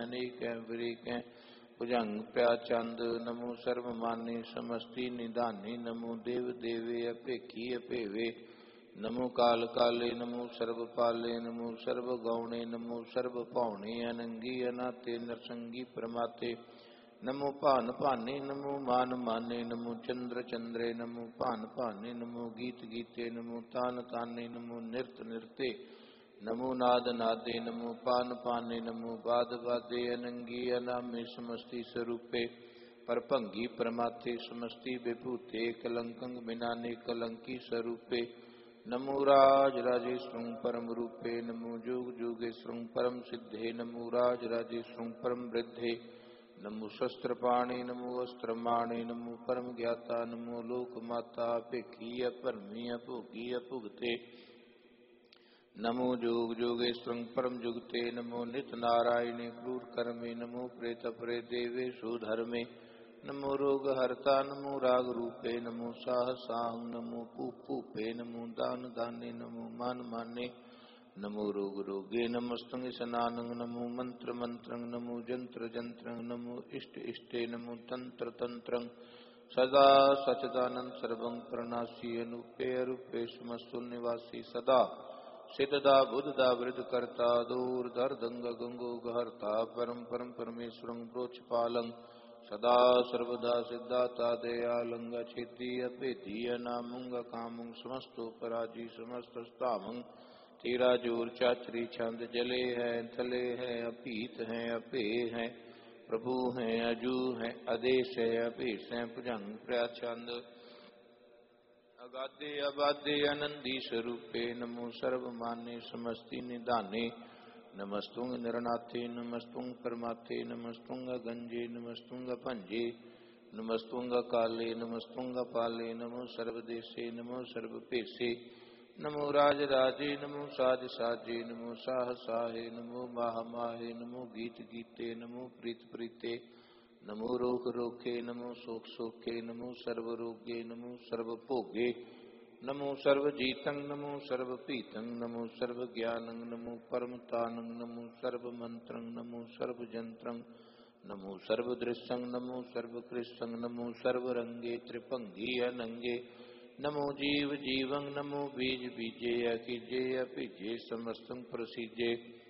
अनेकै विरेकै भुजंग प्याचंद नमो सर्वमानी समस्ति निधानी नमो देव देवे अपेखी अपेवे नमो काल काले नमो सर्वपाले नमो सर्वगौणे नमो सर्वभौणे अनंगी अनाते नरसंगी प्रमाते नमो भान भाने नमो मान माने नमो चंद्र चंद्रे नमो भान भाने नमो गीत गीते नमो तान ताने नमो नृत नृते नमो नाद नादे नमो पान पाने नमो बाद बादे अनंगी अनामे समस्ति स्वरूपे परभंगी परमाते समस्ति विभूते कलंकं बिनाने कलंकी स्वरूपे नमो राज राजेश्वरं परम रूपे नमो जोग जोगेश्वरं परम सिद्धे नमो राज राजेश्वरं परम वृद्धे नमो शस्त्र पाणे नमो अस्त्र माणे नमो परम ज्ञाता नमो लोक माता भिखी परमी भोगी भुगते नमो जोग जोगेश्वरं परम जुगते नमो नित नारायणे क्रूर कर्मे नमो प्रेत प्रे देवेशु धर्मे नमो रोग हरता नमो राग रूपे नमो साह साहं नमो पूपे नमो दान दाने नमो मान माने नमो रोग रोगे नमस्तंग सनानं नमो मंत्र मंत्रं नमो जंत्र जंत्रं नमो इष्ट इष्टे नमो तंत्र तंत्रं सदा सचदानंद सर्वं प्रणासी अनुपे रूपे समस्तु निवासी सदा सिद्धदा बुद्धदा वृद्ध कर्ता दूर दर्दंग गंगो गहर्ता परम परम परमेश्वरं प्रोक्षपालं सदा सर्वदा सिद्धाता दयालंग छेदी अपेदी अनामुंग कामुं समस्तो पराजी समस्त स्तामं तेरा जोर चाचरी छंद जले है थले है अपीत है अपे है प्रभु है अजू है आदेश है अभेश है भुजंग प्रयाचंद अगाधे अबाधे आनंदी स्वरूपे नमो सर्वमान्य समस्ति निधाने नमस्तुंग निरनाथे नमस्तुंग परमाथे नमस्तुंग गंजे नमस्तुंग भंजे नमस्तुंग काले नमस्तुंग पाले नमो सर्वदेशे नमो सर्वपेशे नमो राज राजे नमो साज साजे नमो साह साहे नमो माह माहे नमो गीत गीते नमो प्रीत प्रीते नमो रोग रोखे नमो शोक शोखे नमो सर्व रोगे नमो सर्व भोगे नमो सर्व जीतं नमो सर्व पीतं नमो सर्व ज्ञानं नमो परम तानं नमो सर्व मंत्रं नमो सर्व जंत्रं नमो सर्व दृश्यं नमो सर्व कृष्णं नमो सर्व रंगे त्रिभंगी अनंगे नमो जीव जीवं नमो बीज बीजे अकीजे अभिजे समस्तं प्रसीजे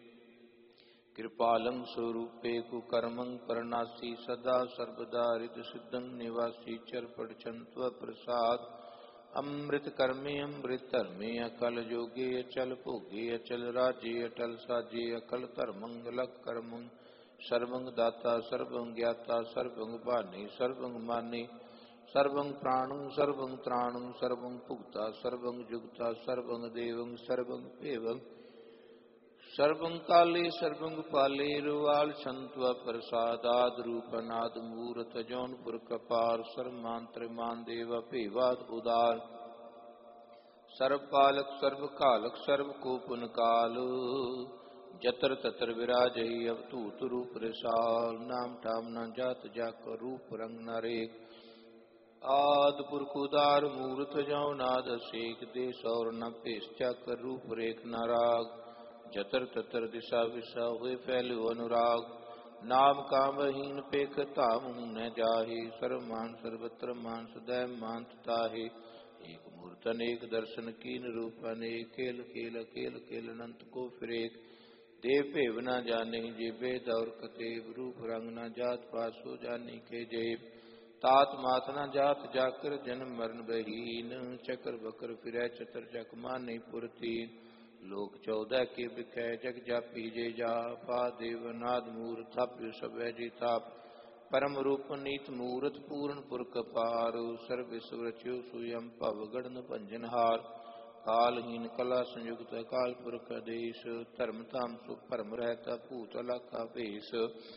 कृपालं स्वरूपे कुकर्मं परनासी सदा सर्वदा हृदय सिद्धं निवासी चरपट छंत्व प्रसाद अमृत कर्मे अमृत धर्मे अकल जोगे अचल भोगे अचल राजे अटल साजे अकल धर्मं अलग कर्मं सर्वं दाता सर्वं ज्ञाता सर्वं भाने सर्वं माने सर्वं प्राणं सर्वं त्राणं सर्वं भुक्ता सर्वं जुगता सर्वं देवं सर्वं पेवं सर्वं काले सर्वं पाले रुवाल छंत्व प्रसादाद रूपनाद मूर्त जौनपुर कपार सर्वमांत्र मान देव पेवाद उदार सर्वपालक सर्वकालक सर्वकोपन काल जतर ततर विराजहि अवतूत रूप रसाल नाम ठाम न जात जाकर रूप रंग न रेख आद पुरख उदार मूर्त जौ नाद शेख देश और न पेश चक्र रूप रेख न राग जतर ततर दिशा विशा हुए फैल अनुराग नाम कामहीन पेख ताम न जाहे सर्वमान सर्वत्र मान सदैव मानत ताहे एक मूर्त अनेक दर्शन कीन रूप अनेक खेल खेल खेल खेल अनंत को फिर एक देव भेव न जाने जे वेद और कतेव रूप रंग न जात पासो जाने के जेब तात मात न जात जाकर जन्म मरण बहीन चक्र बकर फिरै चतर चक माने पुरतीन लोक 14 के बिकै जग जापी जे जापा देवनाद मूर थप सब जी ताप परम रूप नीत मूर्त पूर्ण पुरख पार सर्व स्वरच्यो सुयम भव गणन भंजनहार कालहीन कला संयुक्त काल पुरख आदेश धर्म धाम सुख भरम रहता भूत अलाका भेष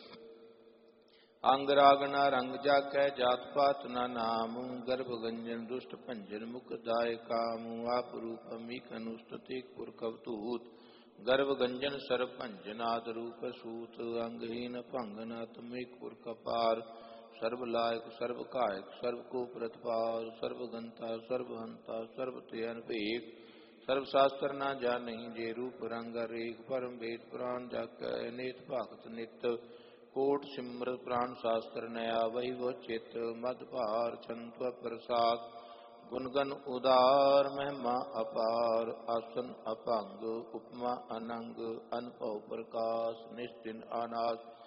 अंग रागना रंग जाकै जात पात न नामु गर्भ गंजन दुष्ट भंजन मुख दाय कामु आप रूप अमीक अनुष्ठिक पुरख अवधूत गर्भ गंजन सर्व भंजनाद रूप सूत अंगहीन भंगनात्मिक पुरख पार सर्व लायक सर्व कायक सर्व को प्रतपाल सर्व गंता सर्व हंता सर्व त्यन भेक सर्व शास्त्र न जान जे रूप रंग रेख परम वेद पुराण जाकै नेत भगत नित कोट सिमरत प्राण शास्त्र नया वही वो चित मद भार छंत प्रसाद गुणगन उदार महिमा अपार आसन अभंग उपमा अनंग अनुभव प्रकाश निश्चिन अनाथ